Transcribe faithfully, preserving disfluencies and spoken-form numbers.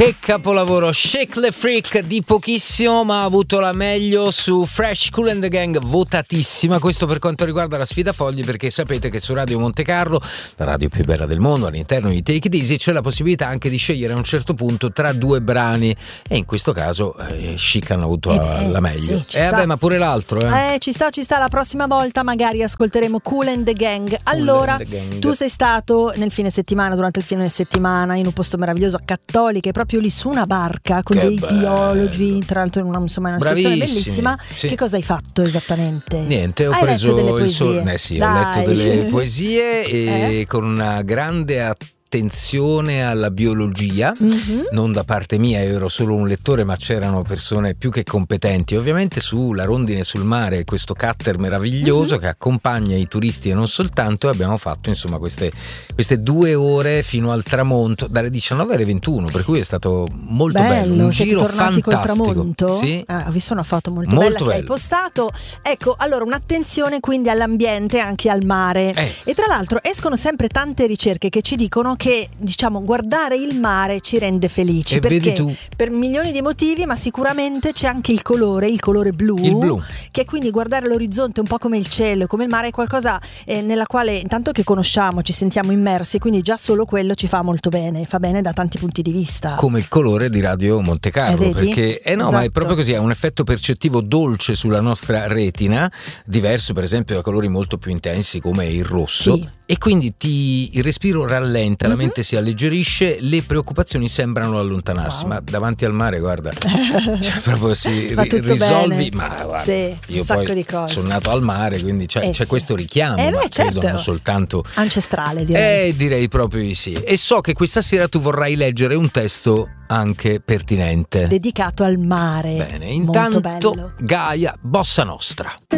Che capolavoro, Shake the Freak, di pochissimo ma ha avuto la meglio su Fresh, Kool and the Gang, votatissima. Questo per quanto riguarda la sfida fogli, perché sapete che su Radio Monte Carlo, la radio più bella del mondo, all'interno di Take It Easy c'è la possibilità anche di scegliere a un certo punto tra due brani, e in questo caso eh, Chic hanno avuto eh, la meglio. Sì, eh vabbè, ma pure l'altro eh. eh ci sta, ci sta, la prossima volta magari ascolteremo Kool and the Gang. Allora, the Gang. Tu sei stato nel fine settimana, durante il fine settimana, in un posto meraviglioso a Cattoliche, proprio lì su una barca con che dei bello. biologi, tra l'altro in una, insomma, una situazione bellissima. Sì. Che cosa hai fatto esattamente? Niente, ho hai preso letto delle il poesie? sole. Eh sì, Dai. ho letto delle poesie e Eh? con una grande attenzione attenzione alla biologia, Mm-hmm. non da parte mia, io ero solo un lettore, ma c'erano persone più che competenti. Ovviamente sulla Rondine sul Mare, questo cutter meraviglioso mm-hmm. che accompagna i turisti e non soltanto, abbiamo fatto insomma queste, queste due ore fino al tramonto dalle diciannove alle ventuno, per cui è stato molto bello, bello. un Siete giro tornati fantastico. Col tramonto? Sì. Ah, ho visto una foto molto, molto bella bello. Che hai postato. Ecco, allora un'attenzione quindi all'ambiente e anche al mare. Eh. E tra l'altro escono sempre tante ricerche che ci dicono che, diciamo, guardare il mare ci rende felici. E perché vedi tu. Per milioni di motivi, ma sicuramente c'è anche il colore, il colore blu, il blu. che quindi guardare l'orizzonte un po' come il cielo, come il mare, è qualcosa eh, nella quale intanto che conosciamo, ci sentiamo immersi, quindi già solo quello ci fa molto bene, fa bene da tanti punti di vista. Come il colore di Radio Monte Carlo, eh, perché eh no, esatto. ma è proprio così, ha un effetto percettivo dolce sulla nostra retina, diverso per esempio da colori molto più intensi come il rosso. Sì. E quindi ti, il respiro rallenta, Mm-hmm. la mente si alleggerisce, le preoccupazioni sembrano allontanarsi. Wow. Ma davanti al mare, guarda, cioè proprio si Va ri- tutto risolvi. bene. Ma guarda, sì, io un sacco poi di cose. sono nato al mare, quindi c'è, Eh c'è sì. questo richiamo, Eh beh, ma certo. credo non soltanto ancestrale, direi. Eh, direi proprio di sì. E so che questa sera tu vorrai leggere un testo anche pertinente, dedicato al mare. Bene, molto intanto bello. Gaia Bossa Nostra.